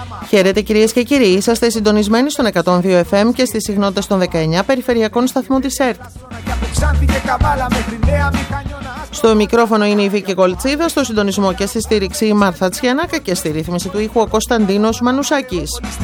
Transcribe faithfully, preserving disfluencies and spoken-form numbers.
Χαίρετε κυρίες και κύριοι, είσαστε συντονισμένοι στον εκατόν δύο εφ εμ και στις συχνότητες των δεκαεννιά περιφερειακών σταθμών της ΕΡΤ. Στο μικρόφωνο είναι η Βίκη Κολτσίδα, στο συντονισμό και στη στήριξη η Μάρθα Τσιανάκα και στη ρύθμιση του ήχου ο Κωνσταντίνος Μανουσάκης.